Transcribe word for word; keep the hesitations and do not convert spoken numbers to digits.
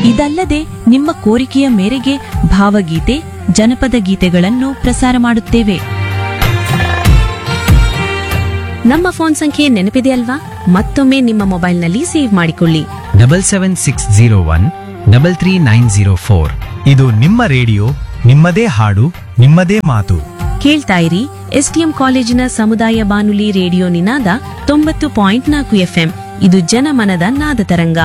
ಇದಲ್ಲದೆ ನಿಮ್ಮ ಕೋರಿಕೆಯ ಮೇರೆಗೆ ಭಾವಗೀತೆ ಜನಪದ ಗೀತೆಗಳನ್ನು ಪ್ರಸಾರ ಮಾಡುತ್ತೇವೆ. ನಮ್ಮ ಫೋನ್ ಸಂಖ್ಯೆ ನೆನಪಿದೆಯಲ್ವಾ? ಮತ್ತೊಮ್ಮೆ ನಿಮ್ಮ ಮೊಬೈಲ್ನಲ್ಲಿ ಸೇವ್ ಮಾಡಿಕೊಳ್ಳಿ. Double seven six zero one double three nine zero four. ಇದು ನಿಮ್ಮ ರೇಡಿಯೋ, ನಿಮ್ಮದೇ ಹಾಡು, ನಿಮ್ಮದೇ ಮಾತು. ಕೇಳ್ತಾ ಇರಿ ಎಸ್ಟಿಎಂ ಕಾಲೇಜಿನ ಸಮುದಾಯ ಬಾನುಲಿ ರೇಡಿಯೋ ನಿನಾದ ತೊಂಬತ್ತು ಪಾಯಿಂಟ್ ನಾಲ್ಕು ಎಫ್ಎಂ. ಇದು ಜನಮನದ ನಾದ ತರಂಗ.